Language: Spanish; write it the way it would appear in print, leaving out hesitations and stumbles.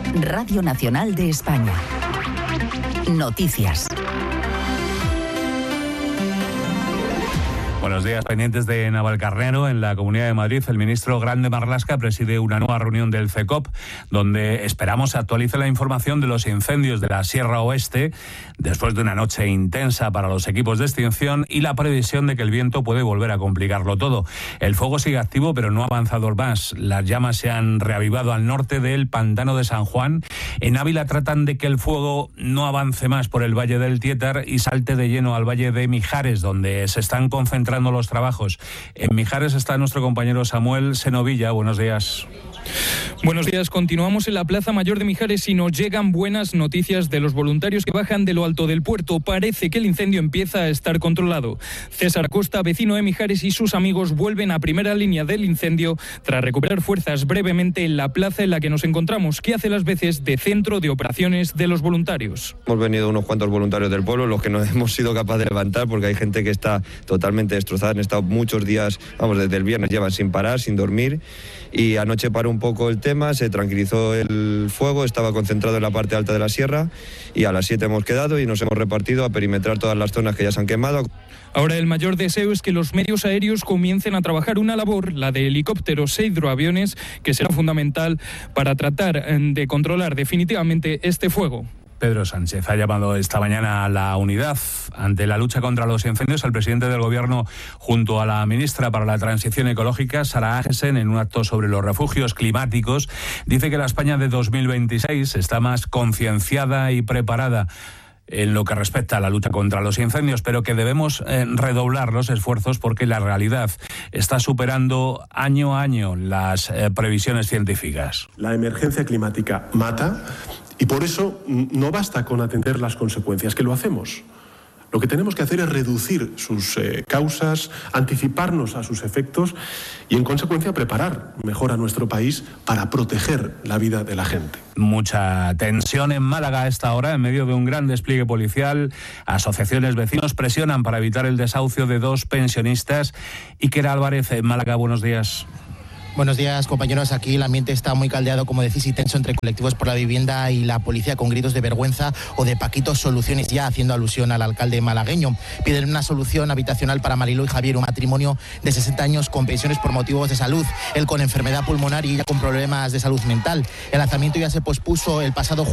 Radio Nacional de España. Noticias. Buenos días. Pendientes de Navalcarnero, en la Comunidad de Madrid, el ministro Grande Marlaska preside una nueva reunión del CECOP, donde esperamos actualice la información de los incendios de la Sierra Oeste, después de una noche intensa para los equipos de extinción y la previsión de que el viento puede volver a complicarlo todo. El fuego sigue activo, pero no ha avanzado más. Las llamas se han reavivado al norte del Pantano de San Juan. En Ávila tratan de que el fuego no avance más por el Valle del Tietar y salte de lleno al Valle de Mijares, donde se están concentrando los trabajos. En Mijares está nuestro compañero Samuel Senovilla. Buenos días. Buenos días. Continuamos en la Plaza Mayor de Mijares y nos llegan buenas noticias de los voluntarios que bajan de lo alto del puerto. Parece que el incendio empieza a estar controlado. César Costa, vecino de Mijares, y sus amigos vuelven a primera línea del incendio tras recuperar fuerzas brevemente en la plaza en la que nos encontramos, que hace las veces de centro de operaciones de los voluntarios. Hemos venido unos cuantos voluntarios del pueblo, los que no hemos sido capaces de levantar, porque hay gente que está totalmente destrozada. Han estado muchos días, desde el viernes llevan sin parar, sin dormir, y anoche paró un poco el tema, se tranquilizó el fuego, estaba concentrado en la parte alta de la sierra, y a las 7 hemos quedado y nos hemos repartido a perimetrar todas las zonas que ya se han quemado. Ahora el mayor deseo es que los medios aéreos comiencen a trabajar una labor, la de helicópteros e hidroaviones, que será fundamental para tratar de controlar definitivamente este fuego. Pedro Sánchez ha llamado esta mañana a la unidad ante la lucha contra los incendios. El presidente del Gobierno, junto a la ministra para la Transición Ecológica, Sara Agesen, en un acto sobre los refugios climáticos, dice que la España de 2026 está más concienciada y preparada en lo que respecta a la lucha contra los incendios, pero que debemos redoblar los esfuerzos porque la realidad está superando año a año las previsiones científicas. La emergencia climática mata. Y por eso no basta con atender las consecuencias, que lo hacemos. Lo que tenemos que hacer es reducir sus causas, anticiparnos a sus efectos y, en consecuencia, preparar mejor a nuestro país para proteger la vida de la gente. Mucha tensión en Málaga a esta hora, en medio de un gran despliegue policial. Asociaciones, vecinos presionan para evitar el desahucio de 2 pensionistas. Iker Álvarez, en Málaga, buenos días. Buenos días, compañeros. Aquí el ambiente está muy caldeado, como decís, y tenso entre colectivos por la vivienda y la policía, con gritos de vergüenza o de Paquito soluciones ya, haciendo alusión al alcalde malagueño. Piden una solución habitacional para Mariló y Javier, un matrimonio de 60 años con pensiones por motivos de salud, él con enfermedad pulmonar y ella con problemas de salud mental. El lanzamiento ya se pospuso el pasado